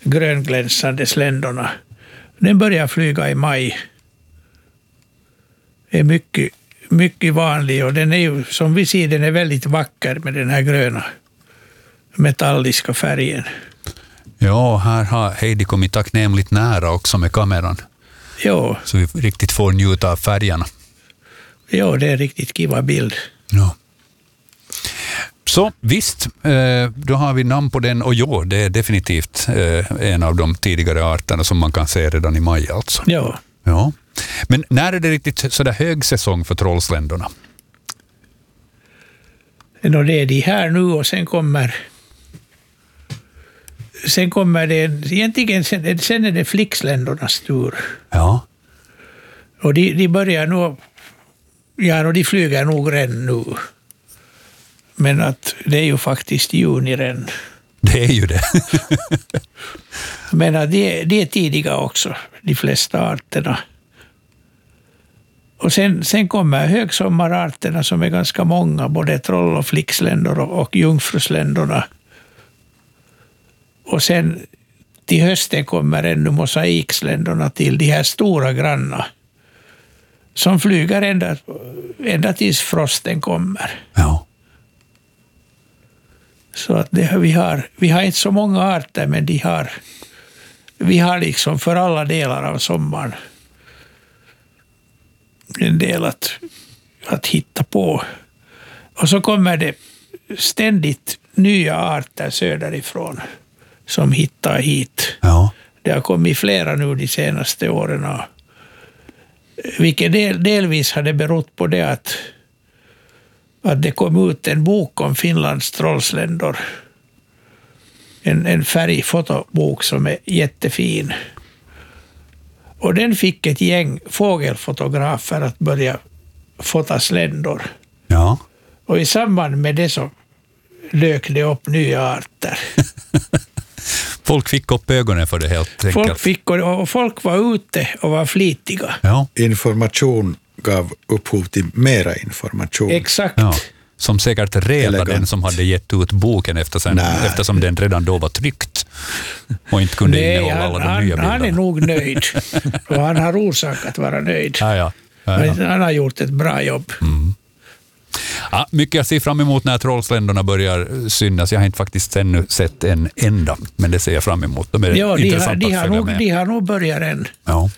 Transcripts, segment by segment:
grönglänsande sländorna. Den börjar flyga i maj. Det är mycket vanlig och den är ju, som vi ser, den är väldigt vacker med den här gröna metalliska färgen. Ja, här har Heidi kommit tacknämligt nära också med kameran. Ja. Så vi riktigt får njuta av färgerna. Ja, det är en riktigt kiva bild. Ja. Så visst, då har vi namn på den och ja, det är definitivt en av de tidigare arterna som man kan se redan i maj alltså. Ja. Ja. Men när är det riktigt sådär hög säsong för trollsländorna? Det är de här nu och sen kommer det egentligen sen är det flicksländernas tur. Ja. Och de börjar nog, ja, och de flyger nog redan nu. Men att det är ju faktiskt juni redan. Det är ju det. Men att de är tidiga också, de flesta arterna. Och sen kommer högsommararterna som är ganska många, både troll- och flicksländor och jungfrusländorna. Och sen till hösten kommer ännu mosaiksländerna till, de här stora granna som flyger ända tills frosten kommer. Ja. Så att vi har inte så många arter, men vi har liksom för alla delar av sommaren en del att hitta på. Och så kommer det ständigt nya arter söderifrån som hittar hit. Ja. Det har kommit flera nu de senaste åren. Vilket delvis hade berott på det att det kom ut en bok om Finlands trollsländor. En färgfotobok som är jättefin. Och den fick ett gäng fågelfotografer att börja fota sländor. Ja. Och i samband med det så dök det upp nya arter. Folk fick upp ögonen för det helt enkelt. Folk var ute och var flitiga. Ja. Information gav upphov till mera information. Exakt. Ja. Som säkert redan den som hade gett ut boken eftersom den redan då var tryckt och inte kunde innehålla alla de nya bilderna. Han är nog nöjd. Och han har orsak att vara nöjd. Ja. Han har gjort ett bra jobb. Mm. Ja, mycket jag ser fram emot när trollsländorna börjar synas. Jag har inte faktiskt ännu sett en enda, men det ser jag fram emot. De är intressanta att följa med. De har nog börjat än. Ja.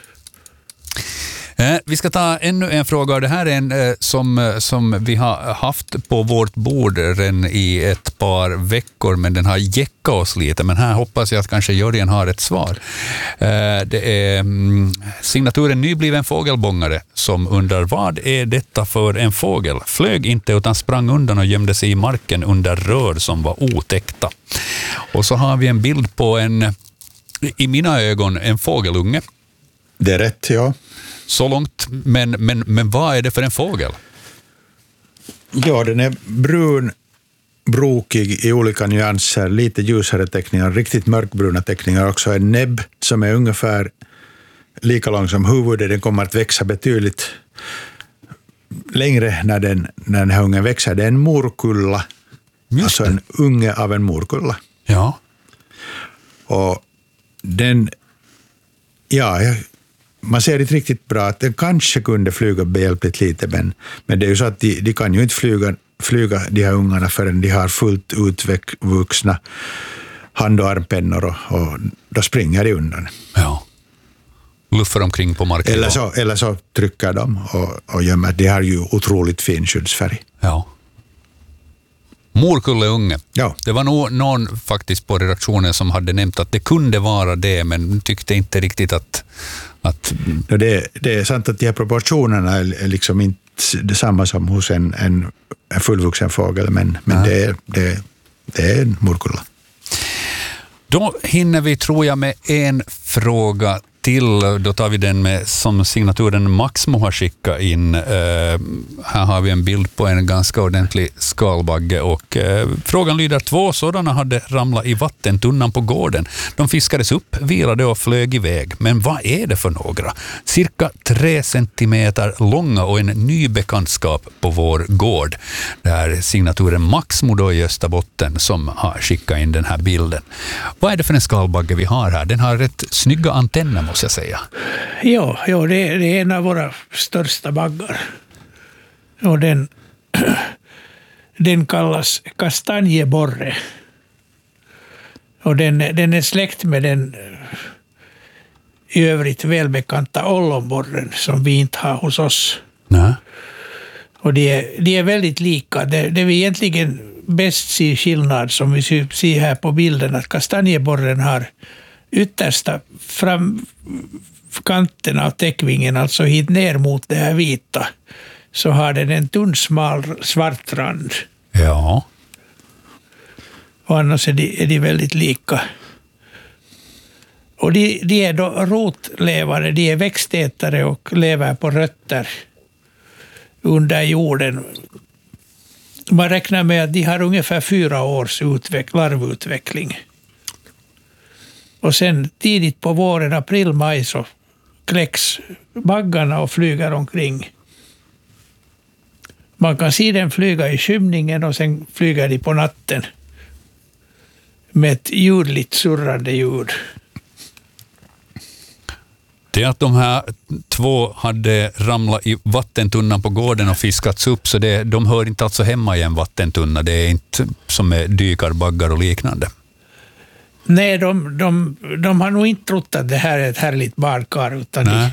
Vi ska ta ännu en fråga. Det här är en som vi har haft på vårt bord redan i ett par veckor, men den har jäckat oss lite. Men här hoppas jag att kanske Jörgen har ett svar. Det är signaturen nybliven fågelbångare som undrar: vad är detta för en fågel? Flög inte utan sprang undan och gömde sig i marken under rör som var otäckta. Och så har vi en bild på i mina ögon, en fågelunge. Det är rätt, ja. Så långt, men vad är det för en fågel? Ja, den är brun, brokig i olika nyanser, lite ljusare teckningar, riktigt mörkbruna teckningar också. En näbb som är ungefär lika lång som huvudet. Den kommer att växa betydligt längre när den här ungen växer. Det är en morkulla, alltså en unge av en morkulla. Ja. Och den, man ser inte riktigt bra att den kanske kunde flyga behjälpligt lite, men det är ju så att de kan ju inte flyga de här ungarna förrän de har fullt utvuxna hand- och armpennor och då springer de undan. Ja. Luffar omkring på marken. Eller så trycker de och gömmer. De har ju otroligt fin skyddsfärg. Ja. Morkulleunge. Ja. Det var nog någon faktiskt på redaktionen som hade nämnt att det kunde vara det, men tyckte inte riktigt att... Det är sant att de här proportionerna är liksom inte detsamma som hos en fullvuxen fågel, men det är en morkulla. Då hinner vi, tror jag, med en fråga till. Då tar vi den med som signaturen Maxmo har skickat in. Här har vi en bild på en ganska ordentlig skalbagge och frågan lyder: 2 sådana hade ramlat i vattentunnan på gården. De fiskades upp, vilade och flög iväg. Men vad är det för några? Cirka 3 centimeter långa och en ny bekantskap på vår gård. Det är signaturen Maxmo då i Österbotten som har skickat in den här bilden. Vad är det för en skalbagge vi har här? Den har rätt snygga antenner, måste jag säga. Ja, det är en av våra största baggar. Och den kallas kastanjeborre. Och den är släkt med den i övrigt välbekanta ollonborren som vi inte har hos oss. Nej. Och de är väldigt lika. Det vi egentligen bäst ser skillnad, som vi ser här på bilden, att kastanjeborren har yttersta framkanten av täckvingen, alltså hit ner mot det här vita, så har den en tunn smal svart rand. Ja. Och annars är de väldigt lika. Och de är då rotlevare, de är växtätare och lever på rötter under jorden. Man räknar med att de har ungefär 4 års larvutveckling. Och sen tidigt på våren, april, maj, så kläcks baggarna och flyger omkring. Man kan se den flyga i skymningen och sen flyger de på natten med ett ljudligt surrande ljud. Det är att de här 2 hade ramlat i vattentunnan på gården och fiskats upp, så de hör inte alltså hemma i en vattentunna. Det är inte som med dykarbaggar och liknande. Nej, de har nog inte trott att det här är ett härligt badkar, utan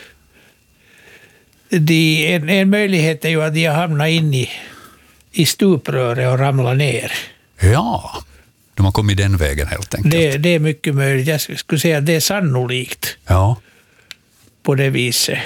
en möjlighet är ju att de har hamnat in i stupröret och ramlat ner. Ja, de har kommit den vägen helt enkelt. Det är mycket möjligt. Jag skulle säga att det är sannolikt. Ja. På det viset.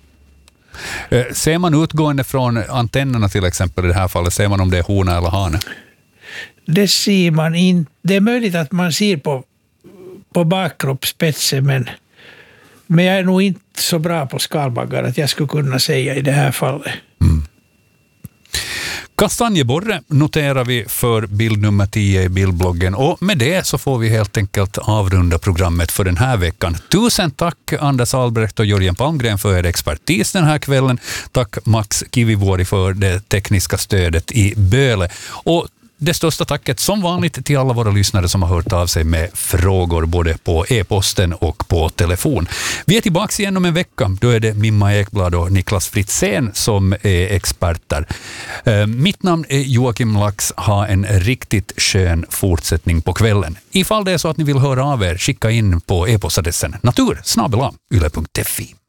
Ser man utgående från antennerna till exempel i det här fallet, ser man om det är hona eller hane? Det ser man inte. Det är möjligt att man ser på bakkroppsspetsen, men jag är nog inte så bra på skalbaggar att jag skulle kunna säga i det här fallet. Mm. Kastanjeborre noterar vi för bild nummer 10 i bildbloggen, och med det så får vi helt enkelt avrunda programmet för den här veckan. Tusen tack Anders Albrecht och Jörgen Palmgren för er expertis den här kvällen. Tack Max Kivivuori för det tekniska stödet i Böle. Och det största tacket som vanligt till alla våra lyssnare som har hört av sig med frågor både på e-posten och på telefon. Vi är tillbaka igen om en vecka. Då är det Mimma Ekblad och Niklas Fritzén som är experter. Mitt namn är Joakim Lax. Ha en riktigt skön fortsättning på kvällen. Ifall det är så att ni vill höra av er, skicka in på e-postadressen natur@yle.fi.